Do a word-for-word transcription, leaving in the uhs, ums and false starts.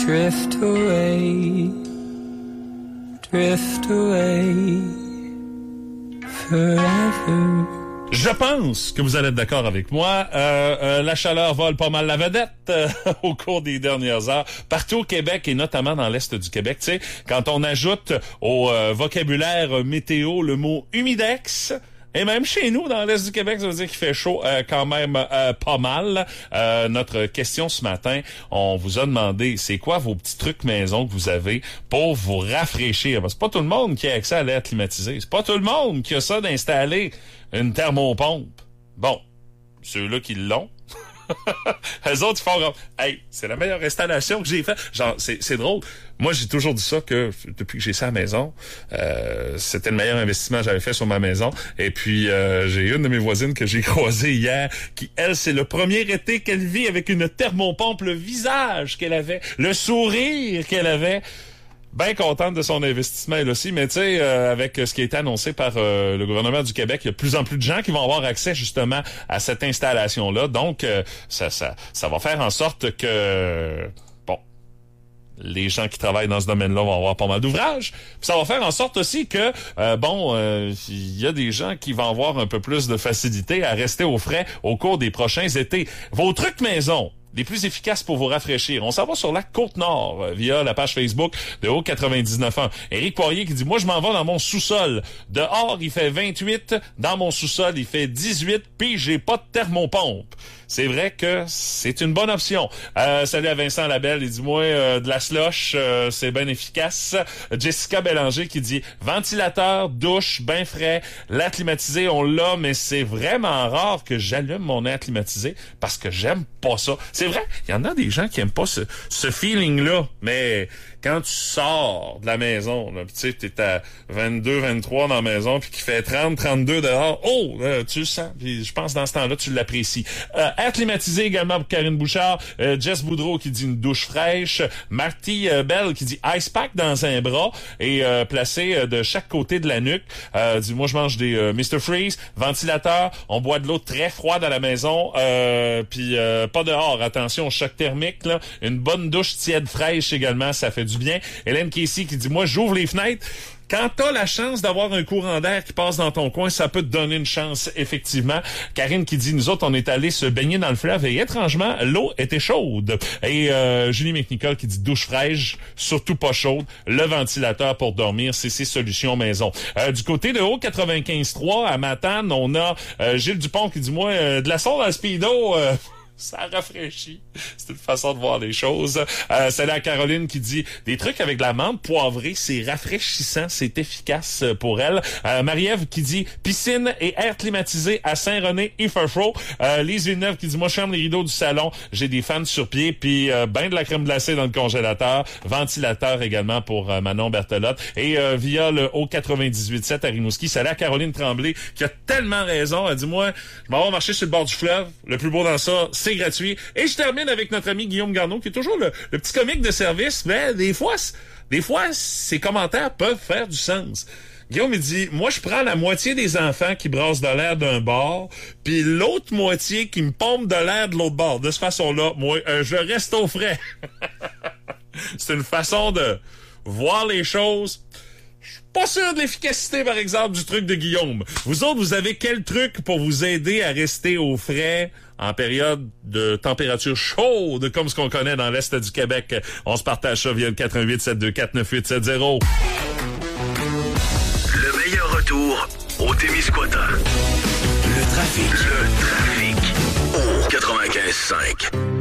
drift away, drift away forever. Je pense que vous allez être d'accord avec moi. Euh, euh, la chaleur vole pas mal la vedette euh, au cours des dernières heures. Partout au Québec et notamment dans l'Est du Québec. Tu sais, quand on ajoute au euh, vocabulaire météo le mot humidex, et même chez nous, dans l'Est du Québec, ça veut dire qu'il fait chaud euh, quand même euh, pas mal. Euh, notre question ce matin, on vous a demandé, c'est quoi vos petits trucs maison que vous avez pour vous rafraîchir? Parce que c'est pas tout le monde qui a accès à l'air climatisé. C'est pas tout le monde qui a ça d'installer une thermopompe. Bon, ceux-là qui l'ont, eux autres, ils font comme, hey, c'est la meilleure installation que j'ai faite. Genre, c'est, c'est drôle. Moi, j'ai toujours dit ça que depuis que j'ai ça à la maison, euh, c'était le meilleur investissement que j'avais fait sur ma maison. Et puis, euh, j'ai une de mes voisines que j'ai croisée hier, qui, elle, c'est le premier été qu'elle vit avec une thermopompe, le visage qu'elle avait, le sourire qu'elle avait. Bien contente de son investissement, elle aussi, mais tu sais, euh, avec ce qui a été annoncé par euh, le gouvernement du Québec, il y a de plus en plus de gens qui vont avoir accès justement à cette installation-là. Donc, euh, ça, ça, ça va faire en sorte que, bon, les gens qui travaillent dans ce domaine-là vont avoir pas mal d'ouvrages. Puis ça va faire en sorte aussi que, euh, bon, il euh, y a des gens qui vont avoir un peu plus de facilité à rester au frais au cours des prochains étés. Vos trucs maison les plus efficaces pour vous rafraîchir. On s'en va sur la Côte-Nord euh, via la page Facebook de Haut quatre-vingt-dix-neuf ans. Éric Poirier qui dit, moi, je m'en vais dans mon sous-sol. Dehors, il fait vingt-huit. Dans mon sous-sol, il fait dix-huit. Puis, j'ai pas de thermopompe. C'est vrai que c'est une bonne option. Euh, salut à Vincent Labelle. Il dit, moi, euh, de la slush, euh, c'est bien efficace. Jessica Bélanger qui dit, ventilateur, douche, bain frais, l'air climatisé, on l'a, mais c'est vraiment rare que j'allume mon air climatisé parce que j'aime pas ça. C'est vrai, il y en a des gens qui aiment pas ce, ce feeling-là, mais quand tu sors de la maison, tu sais, t'es à vingt-deux, vingt-trois dans la maison, puis qu'il fait trente, trente-deux dehors, oh, là, tu le sens, puis je pense dans ce temps-là, tu l'apprécies. Euh, air climatisé également pour Karine Bouchard, euh, Jess Boudreau qui dit une douche fraîche, Marty euh, Bell qui dit ice pack dans un bras et euh, placé euh, de chaque côté de la nuque. Euh, dit, moi, je mange des euh, mister Freeze, ventilateur, on boit de l'eau très froide à la maison, euh, puis euh, pas dehors, attention au choc thermique, là. Une bonne douche tiède fraîche également, ça fait du bien. Hélène Casey qui dit, moi, j'ouvre les fenêtres. Quand t'as la chance d'avoir un courant d'air qui passe dans ton coin, ça peut te donner une chance, effectivement. Karine qui dit, nous autres, on est allés se baigner dans le fleuve et étrangement, l'eau était chaude. Et euh, Julie McNicol qui dit, douche fraîche, surtout pas chaude. Le ventilateur pour dormir, c'est ses solutions maison. Euh, du côté de Haut quatre-vingt-quinze trois, à Matane, on a euh, Gilles Dupont qui dit, moi, euh, de la sonde à speedo... Euh, ça rafraîchit. C'est une façon de voir les choses. Euh, c'est là Caroline qui dit des trucs avec de la menthe poivrée, c'est rafraîchissant, c'est efficace pour elle. Euh, Marie-Ève qui dit piscine et air climatisé à Saint-René et Furfro. Euh, Lise Villeneuve qui dit moi je ferme les rideaux du salon, j'ai des fans sur pied, puis euh, ben de la crème glacée dans le congélateur, ventilateur également pour euh, Manon Berthelotte. Et euh, via le Haut quatre-vingt-dix-huit sept à Rimouski, c'est là Caroline Tremblay qui a tellement raison. Elle dit moi je m'en vais marcher sur le bord du fleuve, le plus beau dans ça, c'est gratuit. Et je termine avec notre ami Guillaume Garneau, qui est toujours le, le petit comique de service, mais des fois, des fois, ses commentaires peuvent faire du sens. Guillaume, il dit, moi, je prends la moitié des enfants qui brassent de l'air d'un bord, puis l'autre moitié qui me pompe de l'air de l'autre bord. De cette façon-là, moi, euh, je reste au frais. C'est une façon de voir les choses. Pas sûr de l'efficacité, par exemple, du truc de Guillaume. Vous autres, vous avez quel truc pour vous aider à rester au frais en période de température chaude, comme ce qu'on connaît dans l'Est du Québec? On se partage ça via le quatre un huit sept deux quatre neuf huit sept zéro. Le meilleur retour au Témiscouata. Le trafic. Le trafic. Au quatre-vingt-quinze cinq.